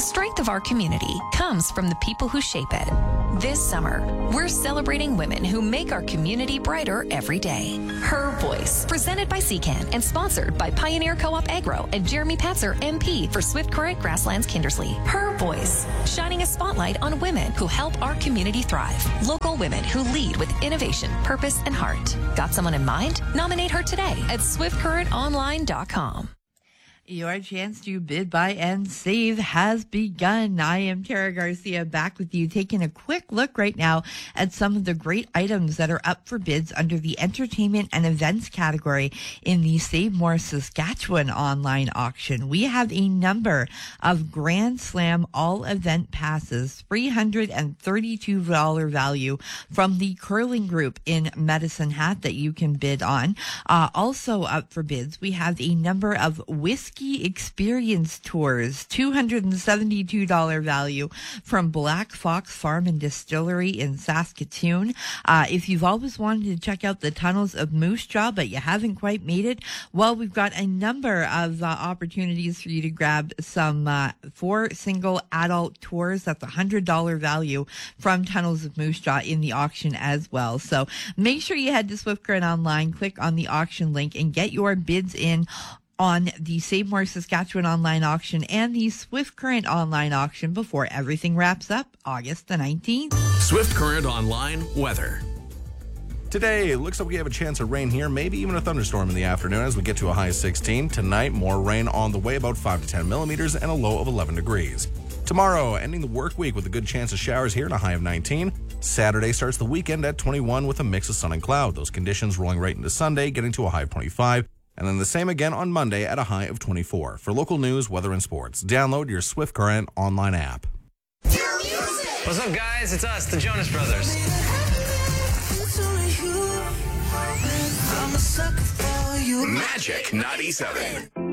strength of our community comes from the people who shape it. This summer, we're celebrating women who make our community brighter every day. Her Voice, presented by Secan and sponsored by Pioneer Co-op Agro and Jeremy Patzer, MP for Swift Current Grasslands Kindersley. Her Voice, shining a spotlight on women who help our community thrive. Local women who lead with innovation, purpose, and heart. Got someone in mind? Nominate her today at swiftcurrentonline.com. Your chance to bid, buy, and save has begun. I am Tara Garcia, back with you, taking a quick look right now at some of the great items that are up for bids under the entertainment and events category in the Save More Saskatchewan online auction. We have a number of Grand Slam all-event passes, $332 value from the Curling Group in Medicine Hat that you can bid on. Also up for bids, we have a number of whiskey experience tours, $272 value from Black Fox Farm and Distillery in Saskatoon. If you've always wanted to check out the tunnels of Moose Jaw, but you haven't quite made it, well, we've got a number of opportunities for you to grab some 4 single adult tours. That's $100 value from Tunnels of Moose Jaw in the auction as well. So make sure you head to Swift Current Online, click on the auction link, and get your bids in on the Save More Saskatchewan online auction and the Swift Current online auction before everything wraps up August the 19th. Swift Current Online weather. Today, it looks like we have a chance of rain here, maybe even a thunderstorm in the afternoon as we get to a high of 16. Tonight, more rain on the way, about 5 to 10 millimeters and a low of 11 degrees. Tomorrow, ending the work week with a good chance of showers here and a high of 19. Saturday starts the weekend at 21 with a mix of sun and cloud. Those conditions rolling right into Sunday, getting to a high of 25. And then the same again on Monday at a high of 24. For local news, weather, and sports, download your Swift Current online app. What's up, guys? It's us, the Jonas Brothers. Magic 97.